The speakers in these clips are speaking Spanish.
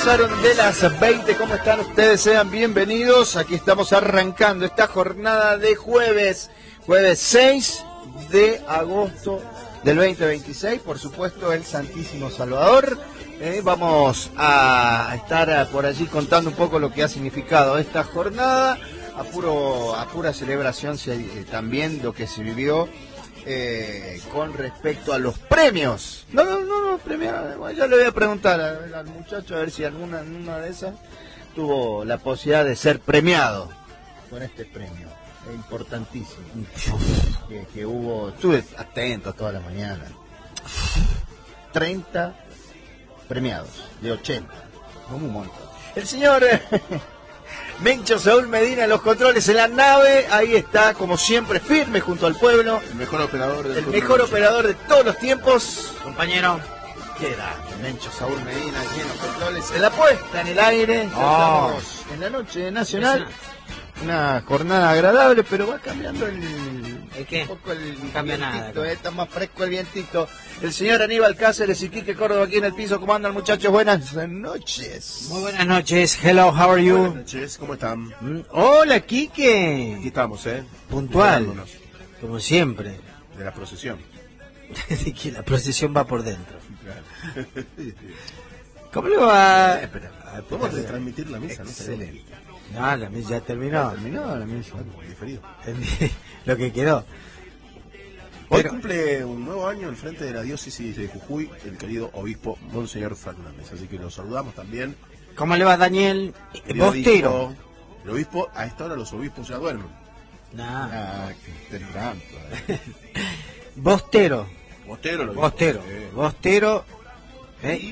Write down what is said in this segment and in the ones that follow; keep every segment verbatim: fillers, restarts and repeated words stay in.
pasaron de las veinte. ¿Cómo están ustedes? Sean bienvenidos. Aquí estamos arrancando esta jornada de jueves. Jueves seis de agosto del veinte veintiséis. Por supuesto, el Santísimo Salvador. Eh, vamos a estar por allí contando un poco lo que ha significado esta jornada. A, puro, a pura celebración se, también lo que se vivió. Eh, con respecto a los premios. No, no, no, no premia, bueno, ya le voy a preguntar a, al muchacho a ver si alguna una de esas tuvo la posibilidad de ser premiado con este premio. Es importantísimo. que, que hubo, estuve atento toda la mañana. treinta premiados de ochenta. Como un montón. El señor Mencho Saúl Medina en los controles en la nave, ahí está como siempre firme junto al pueblo, el mejor operador del el mejor operador de todos los tiempos, compañero. Queda Mencho Saúl Medina aquí en los controles, en la puesta en el aire. Oh. Estamos en la noche nacional, una jornada agradable, pero va cambiando el, ¿El qué? un poco el no cambia vientito, nada, eh, está más fresco el vientito. El señor Aníbal Cáceres y Quique Córdoba aquí en el piso. ¿Cómo andan, muchachos? Buenas noches. Muy buenas noches. Hello, how are you? Buenas noches, ¿cómo están? Mm, Hola, Quique. Aquí estamos, ¿eh? Puntual, Cuidándonos como siempre. de la procesión. De que la procesión va por dentro. Claro. ¿Cómo le va? Eh, pero, ¿podemos retransmitir la misa? Excelente. No, la misa ya terminó. Terminó la misa. Diferido. Lo que quedó. Hoy Pero- cumple un nuevo año al frente de la diócesis de Jujuy el querido obispo Monseñor Fernández. Así que lo saludamos también. ¿Cómo le va, Daniel? Querido Bostero. obispo. El obispo, a esta hora los obispos ya duermen. Nah. Ah, qué temprano. Bostero. Bostero, el obispo. Bostero. Eh, Bostero. ¿Eh?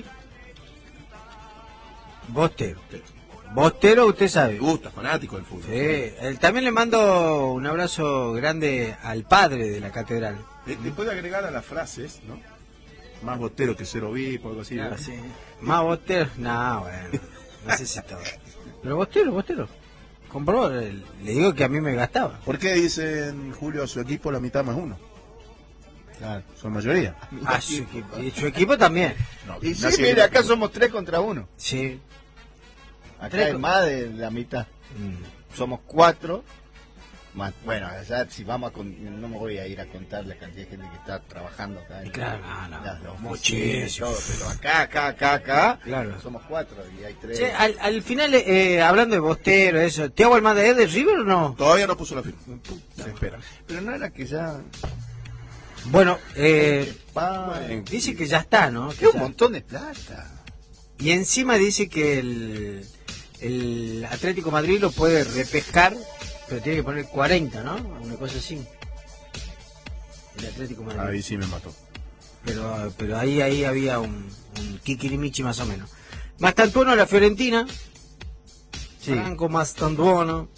Bostero. Bostero, usted Me sabe. gusta, fanático del fútbol. Sí, él, también le mando un abrazo grande al padre de la catedral. Le, le puede agregar a las frases, ¿no? Más bostero que ser obispo, algo así. ¿no? Claro, sí. Más Bostero, no, bueno, no sé si todo. Pero Bostero, Bostero. Compró, le, le digo que a mí me gastaba. ¿Por qué dicen Julio a su equipo la mitad más uno? Claro. Son mayoría. Ah, su equipo, y su equipo también. No, Y sí, nace mire, bien. acá somos tres contra uno. Sí. Acá Tres hay con- más de la mitad. Mm. Somos cuatro. Más, bueno, ya si vamos a con, no me voy a ir a contar la cantidad de gente que está trabajando acá. en- Claro, no, no, las- los muchísimo. oficinas y todo, pero acá, acá, acá, acá, Claro. somos cuatro y hay tres. Che, al, al final, eh, hablando de Bostero, eso, ¿Thiago Almada es de River o no? Todavía no puso la firma. Se espera. Pero no era que ya... Bueno, eh, Pa, dice que ya está, ¿no? que Que un ya- montón de plata. Y encima dice que el, el Atlético de Madrid lo puede repescar, pero tiene que poner cuarenta, ¿no? Una cosa así. El Atlético de Madrid. Ahí sí me mató. Pero, pero ahí, ahí había un, un kikirimichi más o menos. Mastantuono la Fiorentina. Sí. Franco Mastantuono.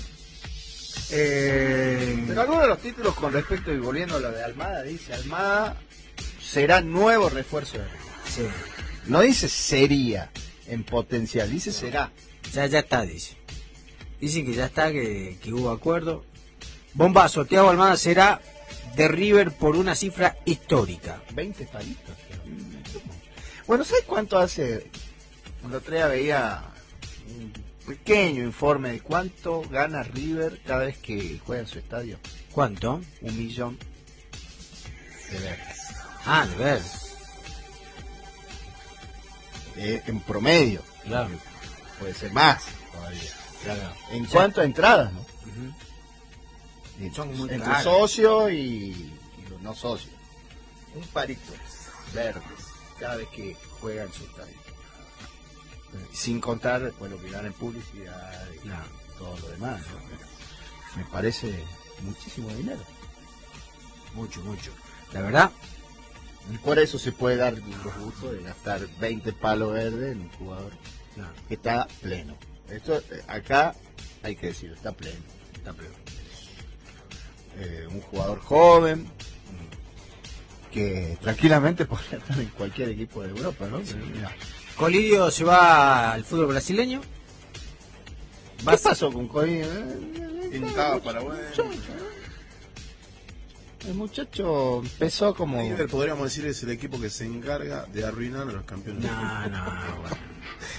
Eh, Pero algunos de los títulos con respecto, y volviendo a lo de Almada, dice Almada será nuevo refuerzo de River. sí, No dice sería en potencial, dice será. ya, ya está, dice. Dicen que ya está, que, que hubo acuerdo. Bombazo, Thiago Almada será de River por una cifra histórica. veinte palitos. Bueno, ¿sabes cuánto hace? El otro día veía un pequeño informe de cuánto gana River cada vez que juega en su estadio. ¿Cuánto? Un millón de verdes. Ah, de ver. Eh, en promedio. Claro. Puede ser más todavía. Claro. En Sí. cuanto a entradas, ¿no? Ujú. Son muy Entre caros. socios y, y los no socios. Un parito verdes cada vez que juega en su estadio. Sin contar después lo que ganan en publicidad y Claro. todo lo demás, ¿no? Me parece muchísimo dinero. Mucho, mucho. La verdad, Y por eso se puede dar los gustos de gastar veinte palos verdes en un jugador claro, que está pleno. Esto eh, acá hay que decirlo, está pleno. está peor. Eh, un jugador joven que tranquilamente podría estar en cualquier equipo de Europa, ¿no? Pero mira, Colidio se va al fútbol brasileño. ¿qué pasó con Coy? Pintaba Paraguay. El muchacho empezó como... River, podríamos decir, es el equipo que se encarga de arruinar a los campeones. No, no, bueno.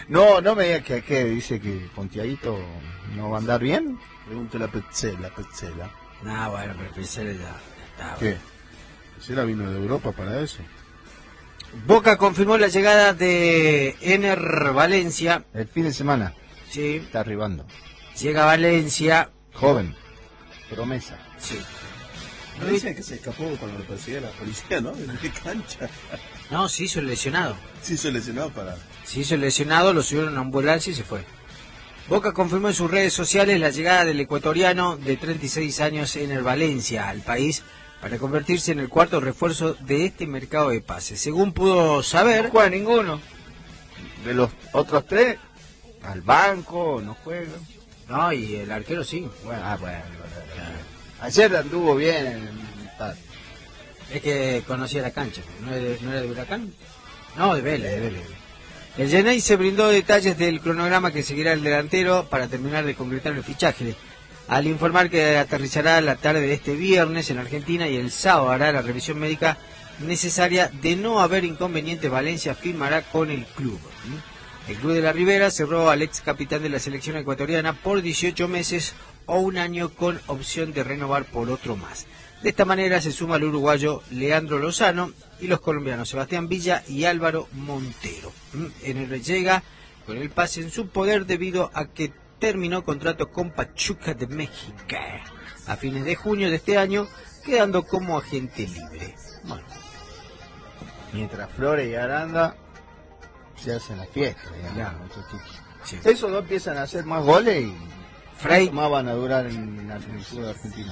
No, no me digas que, que dice que con Tiaguito no va a andar bien. Pregúntale a Petzela, Petzela. No, bueno, pero Petzela ya, ya está. ¿Qué? Petzela vino de Europa para eso. Boca confirmó la llegada de Ener Valencia. El fin de semana Sí, está arribando. llega Valencia. Joven. Promesa. Sí. No dicen que se escapó cuando lo perseguía la policía, ¿no? ¿En qué cancha? No, se hizo el lesionado. Sí, se lesionó para... Se hizo el lesionado, lo subieron a una ambulancia y se fue. Boca confirmó en sus redes sociales la llegada del ecuatoriano de treinta y seis años Ener Valencia al país para convertirse en el cuarto refuerzo de este mercado de pases. Según pudo saber... No juega ninguno. De los otros tres, al banco, no juega. No, y el arquero sí. Bueno, ah, bueno, bueno, bueno. Ayer anduvo bien en el estadio. Es que conocía la cancha. ¿No era de, no era de Huracán? No, de Vélez, de Vélez. El Genei se brindó detalles del cronograma que seguirá el delantero para terminar de concretar el fichaje, al informar que aterrizará la tarde de este viernes en Argentina y el sábado hará la revisión médica necesaria. De no haber inconvenientes, Valencia firmará con el club. El club de la Ribera cerró al ex capitán de la selección ecuatoriana por dieciocho meses o un año con opción de renovar por otro más. De esta manera se suma el uruguayo Leandro Lozano y los colombianos Sebastián Villa y Álvaro Montero. En el llega con el pase en su poder debido a que terminó contrato con Pachuca de México a fines de junio de este año, quedando como agente libre. Bueno, Mientras Flores y Aranda se hacen la fiesta, digamos, Ya. estos tipos. sí. Esos dos empiezan a hacer más goles y Frey, ¿cuánto más van a durar en, la- en el sur de Argentina?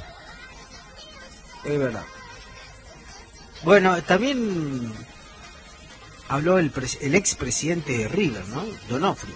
es verdad. Bueno, también habló el, pres- el expresidente de River, ¿no? Donofrio.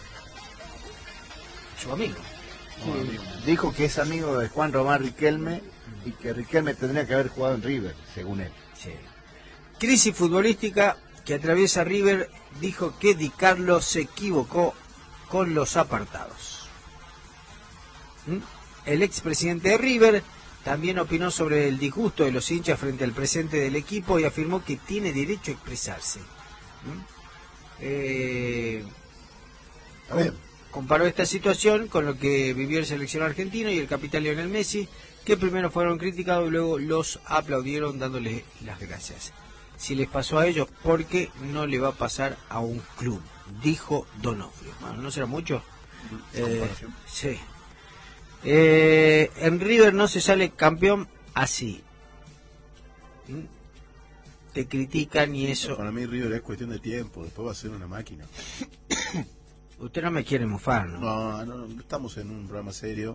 Su amigo. Dijo que es amigo de Juan Román Riquelme y que Riquelme tendría que haber jugado en River, según él. Sí. Crisis futbolística que atraviesa River, dijo que Di Carlo se equivocó con los apartados. ¿Mm? El expresidente de River también opinó sobre el disgusto de los hinchas frente al presente del equipo y afirmó que tiene derecho a expresarse. ¿Mm? Eh, Está bien. comparó esta situación con lo que vivió el seleccionado argentino y el capitán Lionel Messi, que primero fueron criticados y luego los aplaudieron dándole las gracias. Si les pasó a ellos, ¿por qué no le va a pasar a un club? Dijo Donofrio. Bueno, ¿no será mucho? Eh, sí. Eh, en River no se sale campeón así. ¿Mm? Te critican y eso. Para mí River es cuestión de tiempo, después va a ser una máquina. Usted no me quiere mofar, ¿no? No, no, no estamos en un programa serio,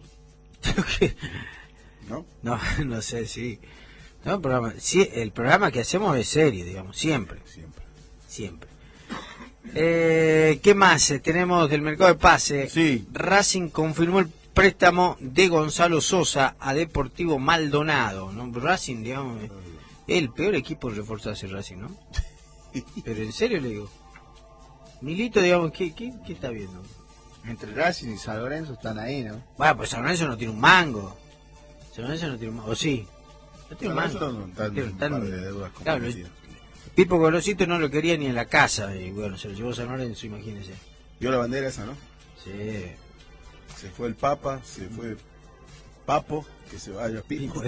¿no? No, no sé, sí. No, el programa, sí, el programa que hacemos es serio, digamos, siempre, Siempre. siempre. Eh, ¿Qué más? Eh, Tenemos del mercado de pase. Sí. Racing confirmó el préstamo de Gonzalo Sosa a Deportivo Maldonado, ¿no? Racing, digamos, es el peor equipo de reforzarse Racing, ¿no? Pero en serio le digo. Milito, digamos, ¿qué, qué, qué está viendo? Entre Racing y San Lorenzo están ahí, ¿no? Bueno, pues San Lorenzo no tiene un mango. San Lorenzo no tiene un mango, o sí. No tiene un San mango. Lorenzo no, están Tiene- un están- par de deudas claro, comprometidas. Pipo Gorosito no lo quería ni en la casa, y bueno, se lo llevó San Lorenzo, imagínese. Vio la bandera esa, ¿no? Sí. Se fue el Papa, se fue Papo, que se vaya Pico.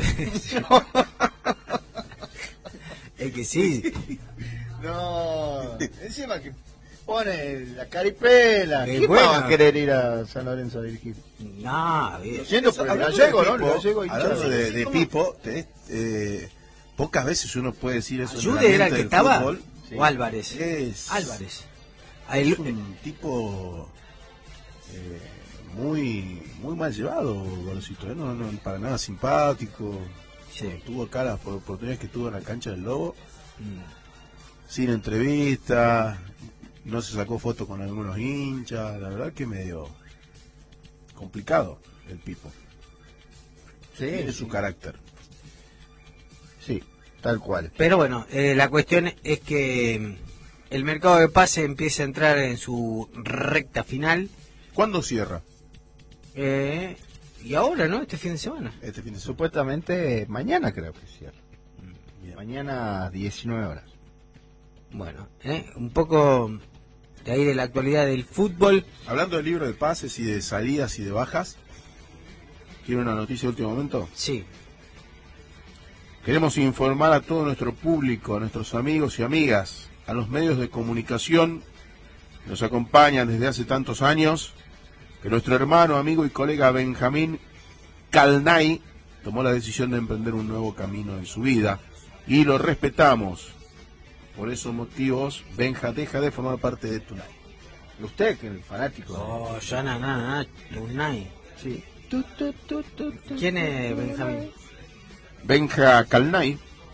Es que sí. No, encima que pone la caripela. Qué ¿Quién bueno. va a querer ir a San Lorenzo a dirigir? No, bien. Lo siento, pero el Hablando gallego, de ¿no? El Pipo, gallego hincha hablando de, de ¿Cómo? Pipo, tenés, eh, pocas veces uno puede decir eso. en ¿Ayude era el ambiente que del estaba? fútbol. Sí. ¿O Álvarez? Es, Álvarez. Ah, el- es un tipo eh, muy muy mal llevado, Gorosito, ¿eh? no, no, para nada simpático. sí. Tuvo cara por oportunidades que tuvo en la cancha del Lobo, Mm. sin entrevista, no se sacó foto con algunos hinchas, la verdad que medio complicado el Pipo. Tiene Sí, su sí. carácter. Sí, tal cual. Pero bueno, eh, la cuestión es que mm, el mercado de pase empieza a entrar en su recta final. ¿Cuándo cierra Eh, y ahora, ¿no? Este fin de semana. este fin de semana? Supuestamente mañana creo que cierra. Bien. Mañana diecinueve horas. Bueno, eh, un poco de ahí de la actualidad del fútbol. Hablando del libro de pases y de salidas y de bajas, ¿quiere una noticia de último momento? Sí. Queremos informar a todo nuestro público, a nuestros amigos y amigas, a los medios de comunicación que nos acompañan desde hace tantos años, que nuestro hermano, amigo y colega Benjamín Calnay tomó la decisión de emprender un nuevo camino en su vida y lo respetamos. Por esos motivos, Benja deja de formar parte de Tunay. Usted, que es el fanático. Oh, ya na, na, na, Tunay. Sí. Tu, tu, tu, tu, tu, ¿Quién es Benjamín? Benja Calnay.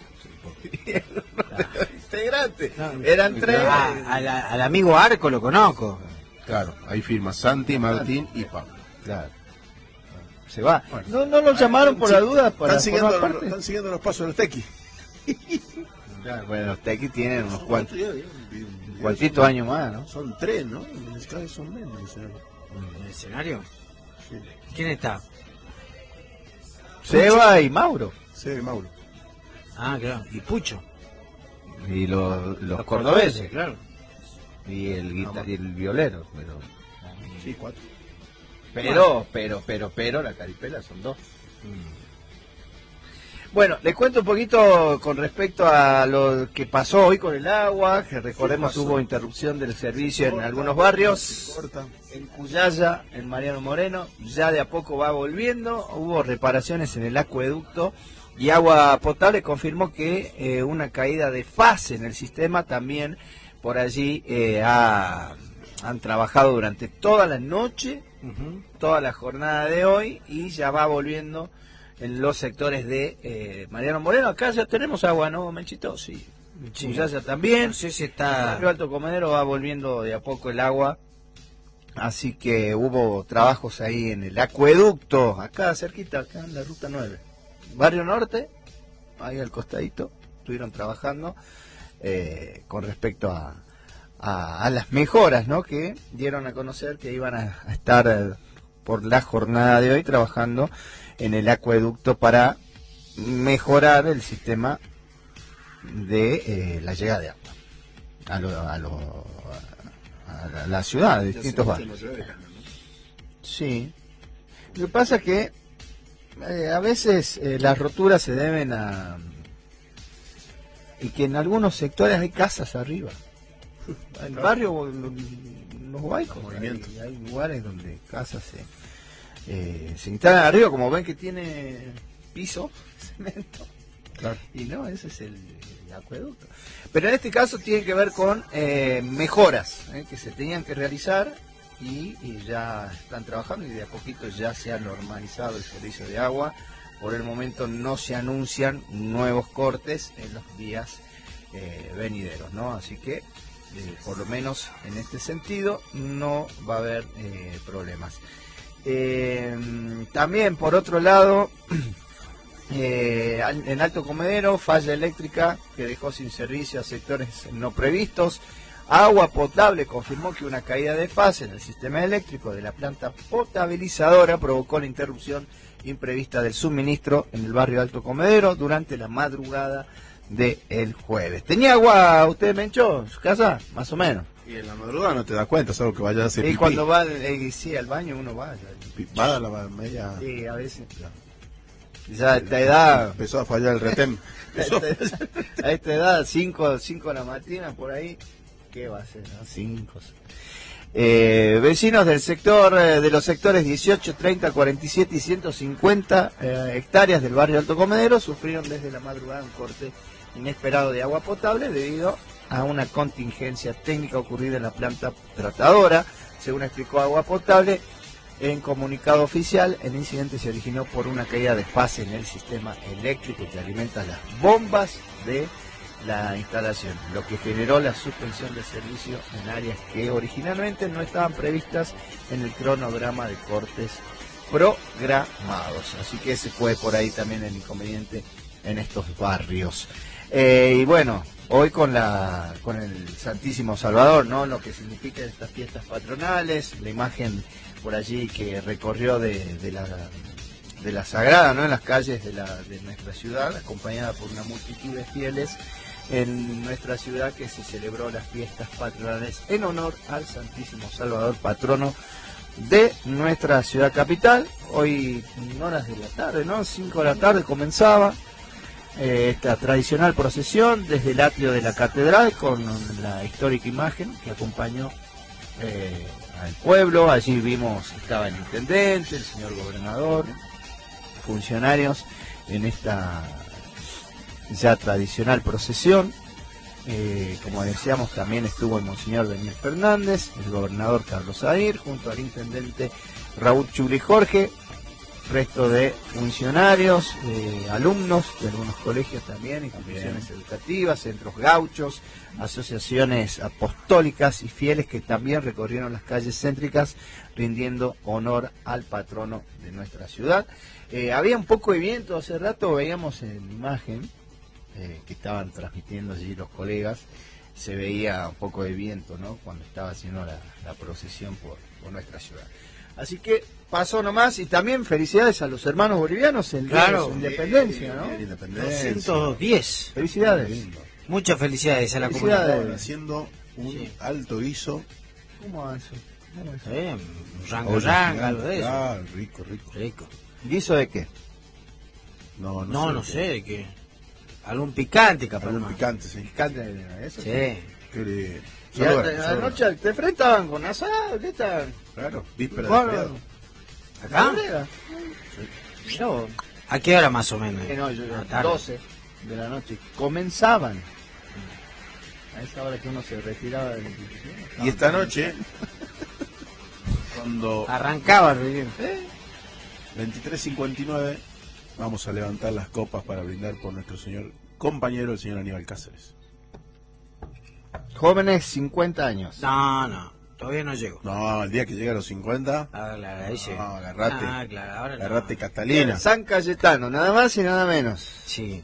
Integrante. No, Eran tres. Ah, a la- al amigo Arco lo conozco. Claro, ahí firma Santi, Martín y Pablo. Claro. Se va. Bueno. No, no lo llamaron por la duda para Están siguiendo, formar los, parte. están siguiendo los pasos de los tequis. Claro, bueno, los tequis tienen unos cuantos, ¿Cuántos? un cuantito años más, ¿no? Son tres, ¿no? Cada vez son menos. O sea, ¿En el escenario? sí. ¿Quién está? Seba y Mauro. Sí, Mauro. Ah, claro. Y Pucho. Y los, los, Los cordobeses. claro. Y el, guitar- y el violero. Pero, Sí, cuatro. pero, pero, pero, pero, la caripela son dos. Bueno, les cuento un poquito con respecto a lo que pasó hoy con el agua, que recordemos ¿Qué pasó? hubo interrupción del servicio en algunos barrios. Corta. En Cuyaya, en Mariano Moreno, ya de a poco va volviendo, hubo reparaciones en el acueducto y Agua Potable confirmó que eh, una caída de fase en el sistema también por allí eh, ha, han trabajado durante toda la noche, Uh-huh. toda la jornada de hoy y ya va volviendo en los sectores de eh, Mariano Moreno. Acá ya tenemos agua, ¿no, Menchito? Sí. Sí. Cuyaya también. No sé si El está... barrio Alto Comedero va volviendo de a poco el agua, así que hubo trabajos ahí en el acueducto, acá cerquita, acá en la ruta nueve. Barrio Norte, ahí al costadito, estuvieron trabajando eh, con respecto a, a, a las mejoras, ¿no? Que dieron a conocer que iban a, a estar eh, por la jornada de hoy trabajando en el acueducto para mejorar el sistema de eh, la llegada de agua a, lo, a, lo, a la, la ciudad de distintos barrios. Sí. Lo que pasa es que eh, a veces eh, las roturas se deben a y que en algunos sectores hay casas arriba. En el barrio lo- los huaicos Movimiento. hay, hay lugares donde casas se eh, se instalan arriba, como ven que tiene piso cemento. Claro. Y no, ese es el, el acueducto. Pero en este caso tiene que ver con eh, mejoras eh, que se tenían que realizar y, y ya están trabajando y de a poquito ya se ha normalizado el servicio de agua. Por el momento no se anuncian nuevos cortes en los días eh, venideros, ¿no? Así que eh, por lo menos en este sentido no va a haber eh, problemas. Eh, también por otro lado... Eh, en Alto Comedero, falla eléctrica que dejó sin servicio a sectores no previstos. Agua Potable confirmó que una caída de fase en el sistema eléctrico de la planta potabilizadora provocó la interrupción imprevista del suministro en el barrio Alto Comedero durante la madrugada del jueves. ¿Tenía agua usted, Mencho, en su casa? Más o menos. Y en la madrugada no te das cuenta, es algo que vayas a hacer Y pipí. cuando va eh, sí, al baño uno va. Pi- Va a la media... Sí, a veces. Ya a esta edad... Empezó a fallar el retén. A esta, a esta edad, cinco de la mañana, por ahí, ¿qué va a ser? cinco Eh, vecinos del sector, eh, de los sectores dieciocho, treinta, cuarenta y siete y ciento cincuenta eh, hectáreas del barrio Alto Comedero sufrieron desde la madrugada un corte inesperado de agua potable debido a una contingencia técnica ocurrida en la planta tratadora. Según explicó Agua Potable, en comunicado oficial, el incidente se originó por una caída de fase en el sistema eléctrico que alimenta las bombas de la instalación, lo que generó la suspensión de servicio en áreas que originalmente no estaban previstas en el cronograma de cortes programados. Así que ese fue por ahí también el inconveniente en estos barrios. Eh, y bueno, hoy con la con el Santísimo Salvador, ¿no? Lo que significa estas fiestas patronales, la imagen por allí que recorrió de, de la de la Sagrada, ¿no? En las calles de, la, de nuestra ciudad, acompañada por una multitud de fieles en nuestra ciudad, que se celebró las fiestas patronales en honor al Santísimo Salvador, patrono de nuestra ciudad capital. Hoy en horas de la tarde, ¿no? cinco de la tarde comenzaba eh, esta tradicional procesión desde el atrio de la catedral con la histórica imagen que acompañó eh, al pueblo. Allí vimos, estaba el intendente, el señor gobernador, funcionarios en esta ya tradicional procesión. Eh, como decíamos, también estuvo el monseñor Daniel Fernández, el gobernador Carlos Aguirre, junto al intendente Raúl Chuli Jorge, resto de funcionarios, eh, alumnos de algunos colegios también, instituciones educativas, centros gauchos, asociaciones apostólicas y fieles que también recorrieron las calles céntricas rindiendo honor al patrono de nuestra ciudad. Eh, había un poco de viento, hace rato veíamos en imagen eh, que estaban transmitiendo allí los colegas, se veía un poco de viento, ¿no?, cuando estaba haciendo la, la procesión por, por nuestra ciudad. Así que pasó nomás, y también felicidades a los hermanos bolivianos en Claro, su independencia, ¿no? Bien, independencia. doscientos diez. Felicidades. Muchas felicidades a la Felicidades. comunidad. Estaban haciendo un Sí. alto guiso. ¿Cómo va eso? ¿Cómo es eso? Eh, un rango olla rango, gigante, algo de eso. claro, rico, rico. Rico. ¿Guiso de qué? No, No, no qué. sé, que algún picante capaz. Algún más. picante, sí. Picante de eso. Sí. Qué lindo. Y Solo a- bueno, a- solo anoche te enfrentaban con asado, ¿qué tal? Claro, víspera de Bueno, feriado. ¿Acá? ¿Colega? Mirá vos. ¿A qué hora más o menos? Eh, no, yo, Ah, tarde. doce de la noche. Comenzaban. A esa hora que uno se retiraba de la institución. Y esta noche, cuando Arrancaba recién. veintitrés cincuenta y nueve, vamos a levantar las copas para brindar por nuestro señor compañero, el señor Aníbal Cáceres. Jóvenes, cincuenta años. No, no, todavía no llego. No, el día que llegue a los cincuenta, Ah, claro, ahí sí. no, agarrate, Ah, claro, ahora no. agarrate Catalina. San Cayetano, nada más y nada menos. Sí.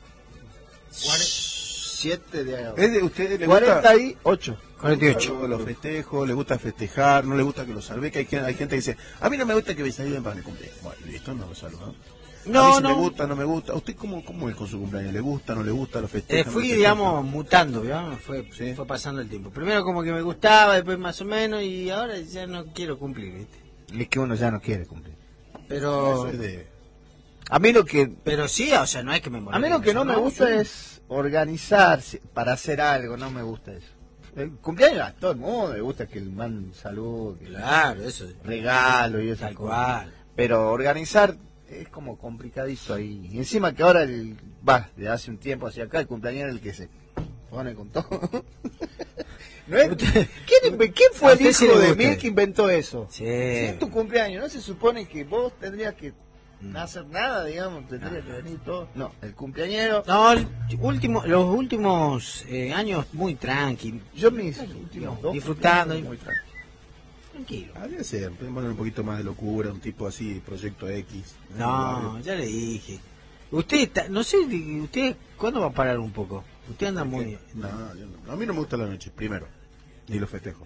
siete de agosto. ¿Es de ustedes le cuarenta gusta y ocho. cuarenta y ocho. algo de los festejos? ¿Le gusta festejar? ¿No le gusta que lo salve? Que hay, gen- hay gente que dice, a mí no me gusta que me saluden para mi cumpleaños. Bueno, listo, no lo saluda. a mí No, sí no. me gusta, no me gusta. ¿Usted cómo, cómo es con su cumpleaños? ¿Le gusta, no le gusta, lo Eh, festeja? no fui, lo festeja? digamos, mutando, ¿verdad? Fue, Sí. fue pasando el tiempo. Primero como que me gustaba, después más o menos, y ahora ya no quiero cumplir, ¿viste? Es que uno ya no quiere cumplir. Pero, Eso es de... A mí lo que pero sí, o sea, no es que me a moleste. mí lo que no me gusta sí. es organizarse para hacer algo, no me gusta eso. El cumpleaños a todo el mundo le gusta que el man salude, que Claro, eso. regalo y esas Tal cosas. cual. Pero organizar es como complicadito ahí. Y encima que ahora, el va, de hace un tiempo hacia acá, el cumpleaños es el que se pone con todo. ¿No es? ¿Quién, inve- quién fue ¿A el usted sí hijo le de gusta? mí que inventó eso? Sí. Si es tu cumpleaños, ¿no se supone que vos tendrías que no hacer nada, digamos? Tendría que venir todo. No, el cumpleañero. No, el último, los últimos eh, años muy tranqui. Yo mis últimos dos Disfrutando. cumpleaños muy tranquilo. Tranquilo. Habría ser, pueden poner un poquito más de locura, un tipo así, Proyecto X. No, ya le dije. Usted está, no sé, usted, ¿cuándo va a parar un poco? Usted anda muy... No, yo no. A mí no me gusta la noche, primero. Ni los festejos.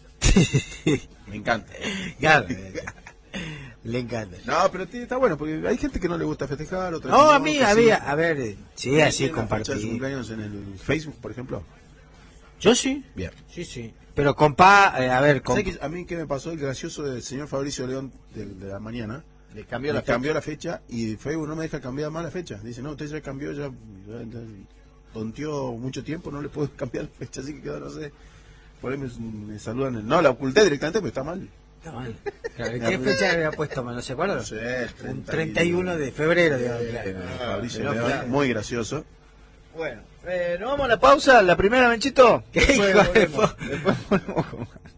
Me encanta. Claro, le encanta. No, pero t- está bueno, porque hay gente que no le gusta festejar, otra No, que a mí, que a sí. mí, a ver, sí, así ¿Tiene la fecha de su compartir. cumpleaños en el Facebook, por ejemplo? Yo sí, Bien. sí, sí. Pero compa, eh, a ver, compa. ¿Sabes qué- a mí qué me pasó? El gracioso del señor Fabricio León de, de la mañana. Le cambió Me la cambió la fecha y Facebook no me deja cambiar más la fecha. Dice, no, usted ya cambió, ya, ya, ya tonteó mucho tiempo, no le puedo cambiar la fecha, así que quedó, no sé. Por ahí me, me saludan. No, la oculté directamente, pero está mal. Está mal. Claro, ¿qué fecha le había puesto? ¿No se acuerda? No sé, Un treinta y uno de febrero, digamos. Eh, Claro. Fabricio pero León, claro. muy gracioso. Bueno, eh, nos vamos a la pausa, la primera, Menchito. ¿Qué Después hijo de volvemos, po- después volvemos con más.